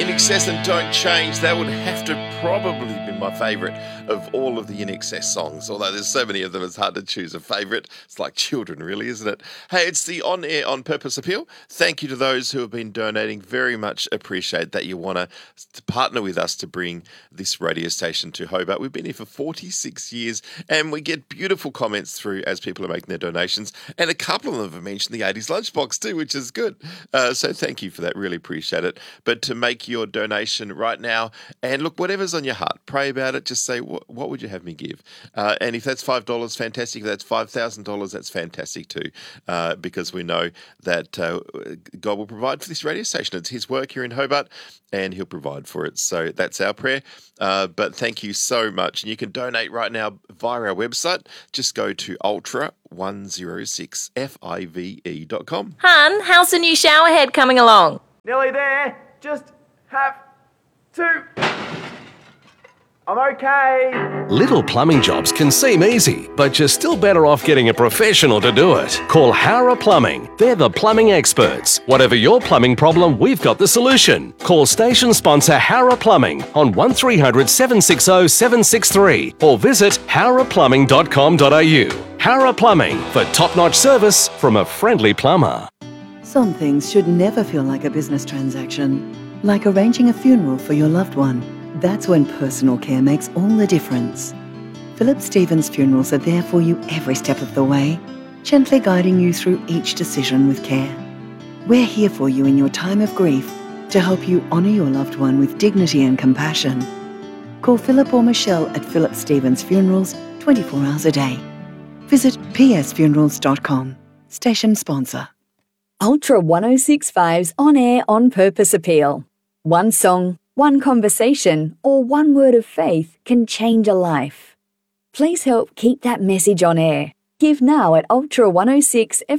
INXS and Don't Change. That would have to probably be my favourite of all of the INXS songs. Although there's so many of them, it's hard to choose a favourite. It's like children, really, isn't it? Hey, it's the On Air On Purpose appeal. Thank you to those who have been donating. Very much appreciate that you want to partner with us to bring this radio station to Hobart. We've been here for 46 years and we get beautiful comments through as people are making their donations. And a couple of them have mentioned the 80s lunchbox too, which is good. So thank you for that. Really appreciate it. But to make your donation right now, and look, whatever's on your heart, pray about it. Just say, what would you have me give? And if that's $5, fantastic. If that's $5,000, that's fantastic too, because we know that God will provide for this radio station. It's His work here in Hobart, and He'll provide for it. So that's our prayer. But thank you so much. And you can donate right now via our website. Just go to ultra106five.com. Hun, how's the new shower head coming along? Nearly there. Just have to. I'm okay. Little plumbing jobs can seem easy, but you're still better off getting a professional to do it. Call Hara Plumbing. They're the plumbing experts. Whatever your plumbing problem, we've got the solution. Call station sponsor Hara Plumbing on 1300 760 763 or visit haraplumbing.com.au. Hara Plumbing for top-notch service from a friendly plumber. Some things should never feel like a business transaction, like arranging a funeral for your loved one. That's when personal care makes all the difference. Philip Stevens Funerals are there for you every step of the way, gently guiding you through each decision with care. We're here for you in your time of grief to help you honour your loved one with dignity and compassion. Call Philip or Michelle at Philip Stevens Funerals 24 hours a day. Visit psfunerals.com. Station sponsor. Ultra 106.5's On Air On Purpose appeal. One song, one conversation, or one word of faith can change a life. Please help keep that message on air. Give now at Ultra 106